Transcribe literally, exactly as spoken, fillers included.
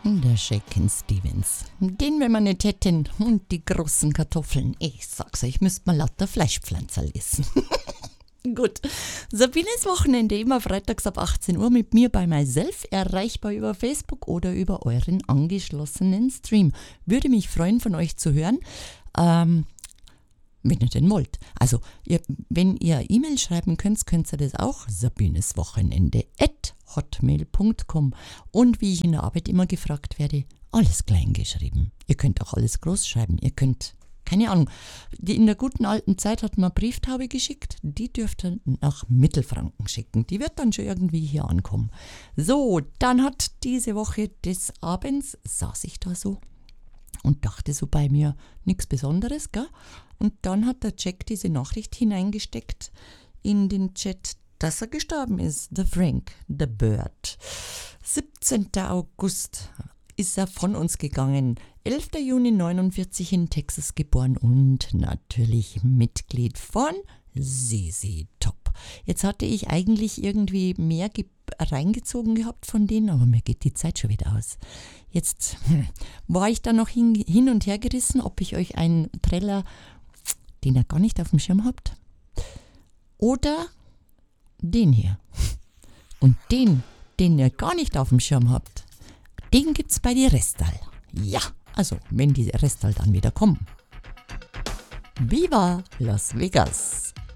Der Shakin' Stevens. Den, wenn wir nicht hätten. Und die großen Kartoffeln. Ich sag's euch, ich müsste mal lauter Fleischpflanzer lesen. Gut. Sabines Wochenende, immer freitags ab achtzehn Uhr mit mir bei myself, erreichbar über Facebook oder über euren angeschlossenen Stream. Würde mich freuen, von euch zu hören. Ähm, wenn ihr denn wollt. Also, ihr, wenn ihr E-Mail schreiben könnt, könnt ihr das auch. sabineswochenende at hotmail punkt com. Und wie ich in der Arbeit immer gefragt werde, alles klein geschrieben. Ihr könnt auch alles groß schreiben. Ihr könnt, keine Ahnung, die in der guten alten Zeit hat man Brieftaube geschickt. Die dürft ihr nach Mittelfranken schicken. Die wird dann schon irgendwie hier ankommen. So, dann hat diese Woche des Abends, saß ich da so und dachte so bei mir, nichts Besonderes, gell? Und dann hat der Jack diese Nachricht hineingesteckt in den Chat, dass er gestorben ist. Der Frank, der Bird. siebzehnten August ist er von uns gegangen. elften Juni neunundvierzig in Texas geboren und natürlich Mitglied von Z Z Top. Jetzt hatte ich eigentlich irgendwie mehr ge- reingezogen gehabt von denen, aber mir geht die Zeit schon wieder aus. Jetzt hm, war ich da noch hin, hin und her gerissen, ob ich euch einen Trailer, den ihr gar nicht auf dem Schirm habt, oder den hier. Und den, den ihr gar nicht auf dem Schirm habt, den gibt's bei die Restal. Ja, also wenn die Restal dann wieder kommen. Viva Las Vegas!